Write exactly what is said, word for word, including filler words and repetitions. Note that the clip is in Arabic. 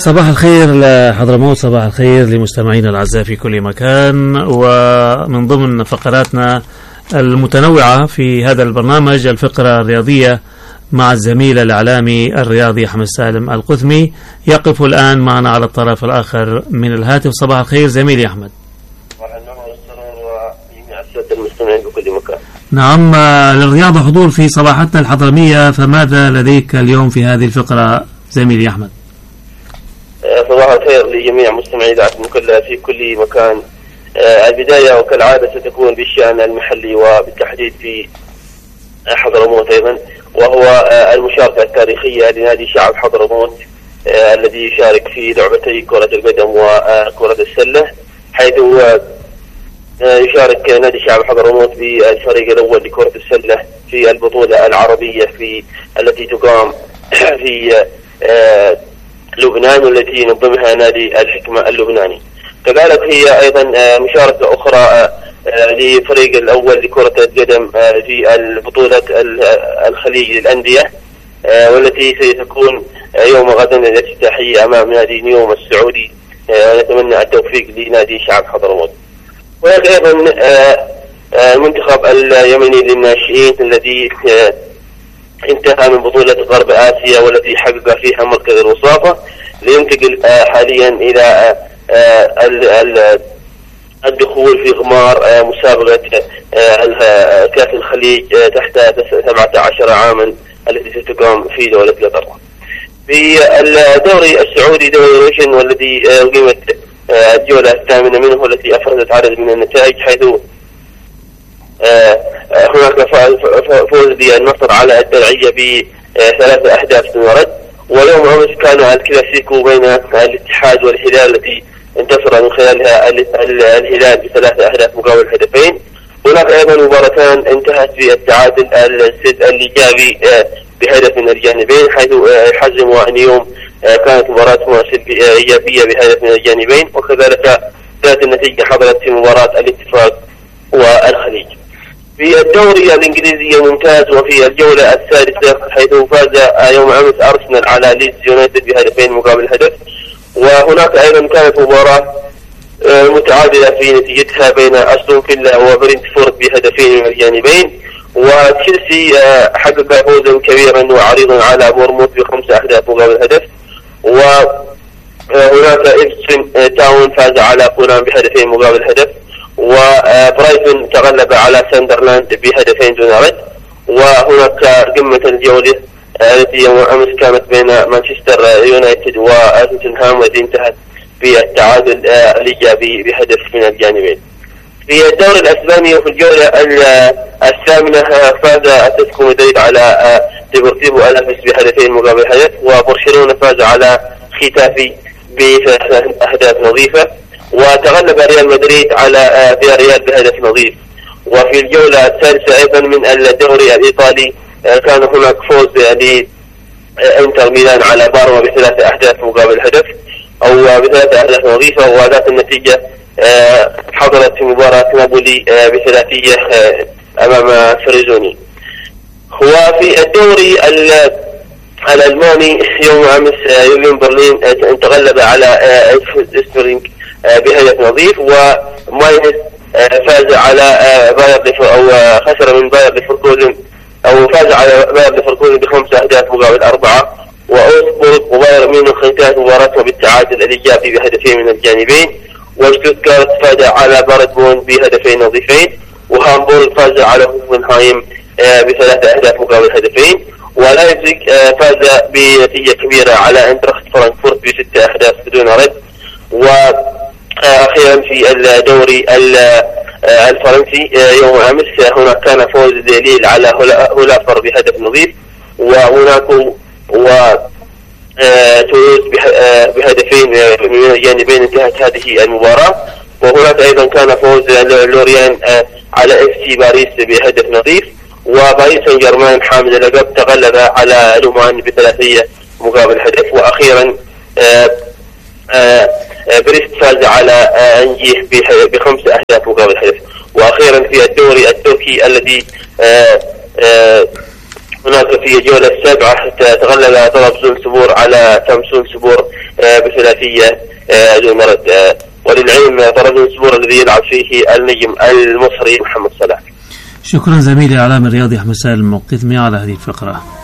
صباح الخير لحضرموت، صباح الخير لمستمعينا الأعزاء في كل مكان. ومن ضمن فقراتنا المتنوعة في هذا البرنامج الفقرة الرياضية مع الزميل الإعلامي الرياضي أحمد سالم القثمي، يقف الآن معنا على الطرف الآخر من الهاتف. صباح الخير زميلي أحمد. صباح النور والسرور وجميع السادة المستمعين بكل مكان. نعم، للرياضة حضور في صباحتنا الحضرمية، فماذا لديك اليوم في هذه الفقرة زميلي أحمد؟ صباح الخير لجميع مستمعي إذاعتنا كلها في كل مكان. البداية وكالعادة ستكون بالشأن المحلي وبالتحديد في حضرموت أيضا، وهو المشاركة التاريخية لنادي شعب حضرموت الذي يشارك في لعبتي كرة القدم وكرة السلة، حيث يشارك نادي شعب حضرموت بالفريق الأول لكرة السلة في البطولة العربية في التي تقام في لبنان والتي ينظمها نادي الحكمة اللبناني. كذلك هي أيضا مشاركة أخرى لفريق الأول لكرة القدم في البطولة الخليج للأندية، والتي ستكون يوم غدا الافتتاحية أمام نادي نيوم السعودي. نتمنى التوفيق لنادي شعب حضرموت. وهناك أيضا المنتخب اليمني للناشئين الذي انتهى من بطولة غرب آسيا والتي حقق فيها مركز الوصافة، لينتقل حاليا إلى الدخول في غمار مسابقة كأس الخليج تحت سبعة عشر عاما التي ستقام في دولة قطر. في الدوري السعودي دوري روشن والذي أقيمت الجولة الثامنة منه والتي أفرزت عدد من النتائج، حيث هناك فوز بالنصر على الدرعية بثلاثة أهداف دون رد. ويوم أمس كان الكلاسيكو بين الاتحاد والهلال التي انتصر من خلالها الهلال بثلاثة أهداف مقابل هدفين. هناك أيضا مباراتان انتهت بالتعادل الإيجابي بهدف من الجانبين، حيث حزم ونيوم كانت مباراة إيجابية بهدف من الجانبين، وكذلك ذات النتيجة حضرت في مباراة الاتفاق والخليج. في الدوري الإنجليزي الممتاز وفي الجولة الثالثة، حيث فاز يوم أمس أرسنال على ليدز يونايتد بهدفين مقابل هدف. وهناك أيضا كانت مباراة متعادلة في نتيجتها بين أستون فيلا وبرنتفورد بهدفين من الجانبين، وتشيلسي حقق فوزا كبيرا وعريضا على بورموث بخمسة أهداف مقابل هدف. وهناك إبسون تاون فاز على فولان بهدفين مقابل هدف، وبرايتون تغلب على ساندرلاند بهدفين دون رد. وهناك قمة الجولة التي يوم أمس كانت بين مانشستر يونايتد وتوتنهام والتي انتهت بالتعادل الإيجابي بهدف من الجانبين. في الدوري الأسباني وفي الجولة الثامنة فاز أتلتيكو مدريد على ديبورتيفو ألافيس بهدفين مقابل هدف، وبرشلونة فاز على ختافي بثلاث أهداف نظيفة، وتغلب ريال مدريد على فياريال بهدف نظيف. وفي الجولة الثالثة أيضا من الدوري الإيطالي كان هناك فوز لإنتر ميلان على بارما بثلاثة أهداف مقابل هدف أو بثلاثة أهداف نظيفة، وذات النتيجة حضرت في مباراة نابولي بثلاثية أمام فريزوني. وفي الدوري الألماني يوم أمس يونيون برلين تغلب على إسبرينغ بهدف نظيف، وماينز فاز على باير أو خسر من باير ليفركوزن أو فاز على باير ليفركوزن بخمسة أهداف مقابل أربعة. وأوسبورغ وباير ميونخ انتهت مباراتها بالتعادل الإيجابي بهدفين من الجانبين. وشتوتغارت فاز على بارتمون بهدفين نظيفين، وهامبورغ فاز على هوفنهايم بثلاثة أهداف مقابل هدفين. ولايبزيغ فاز بنتيجة كبيرة على انتراخت فرانكفورت بستة أهداف بدون رد. وأخيرا في الدوري الفرنسي يوم أمس هناك كان فوز ليل على هولافر بهدف نظيف، وهناك و تولوز بهدفين من الجانبين انتهت هذه المباراة. وهناك أيضا كان فوز لوريان على اف سي باريس بهدف نظيف، وباريس سان جيرمان حامل اللقب تغلب على لومان بثلاثية مقابل هدف. وأخيرا بريست فاز على أنجيح بخمس أهداف مقابل هدف. وأخيرا في الدوري التركي الذي هناك في الجولة السابعة تغلب طرابزون سبور على سامسون سبور بثلاثية دون رد. وللعلم طرابزون سبور الذي يلعب فيه النجم المصري محمد صلاح. شكرا زميلي إعلام الرياضي أحمد سالم موقتمي على هذه الفقرة.